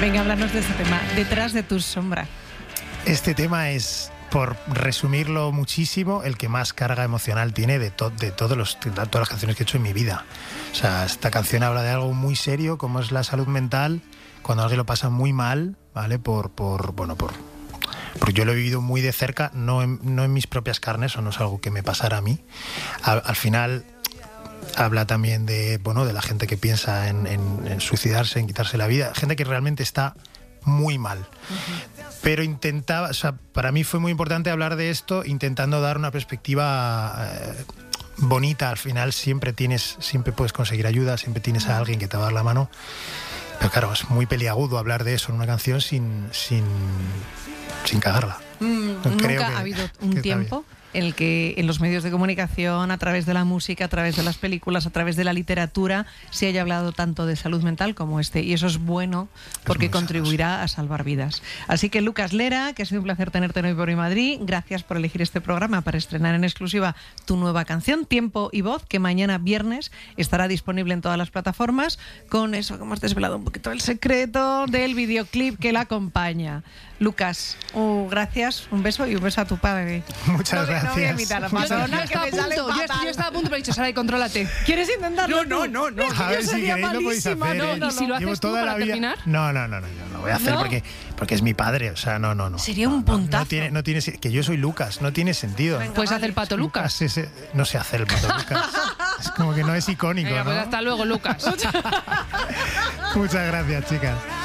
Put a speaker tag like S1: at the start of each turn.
S1: Venga, háblanos de este tema, Detrás de tus sombras.
S2: Este tema es, por resumirlo muchísimo, el que más carga emocional tiene de todas las canciones que he hecho en mi vida. O sea, esta canción habla de algo muy serio, como es la salud mental, cuando alguien lo pasa muy mal, ¿vale? Porque yo lo he vivido muy de cerca, no en mis propias carnes, o no es algo que me pasara a mí. Al final habla también de la gente que piensa en suicidarse, en quitarse la vida, gente que realmente está muy mal. Pero para mí fue muy importante hablar de esto, intentando dar una perspectiva bonita. Al final siempre puedes conseguir ayuda, siempre tienes a alguien que te va a dar la mano. Pero claro, es muy peliagudo hablar de eso en una canción sin cagarla.
S1: Nunca ha habido un tiempo en el que en los medios de comunicación, a través de la música, a través de las películas, a través de la literatura, se haya hablado tanto de salud mental como este. Y eso es bueno porque contribuirá a salvar vidas. Así que, Lucas Lera, que ha sido un placer tenerte en Hoy por Hoy Madrid, gracias por elegir este programa para estrenar en exclusiva tu nueva canción, Tiempo y Voz, que mañana viernes estará disponible en todas las plataformas, con eso que hemos desvelado un poquito el secreto del videoclip que la acompaña. Lucas, gracias, un beso y un beso a tu padre.
S2: Muchas gracias.
S1: No voy a imitar a Madonna, que me sale fatal.
S3: Yo estaba a punto, pero he dicho, Sara, contrólate.
S1: ¿Quieres intentarlo?
S3: No.
S2: A ver, si queréis lo podéis hacer.
S3: ¿Y si lo haces tú para terminar?
S2: No, yo no lo voy a hacer porque es mi padre, o sea, no.
S1: Sería un puntazo.
S2: No tiene, que yo soy Lucas, no tiene sentido.
S1: Venga,
S3: Puedes hacer el Pato Lucas.
S2: No sé hacer el Pato Lucas. Es como que no es icónico,
S3: Venga,
S2: ¿no?
S3: pues hasta luego, Lucas.
S2: Muchas gracias, chicas.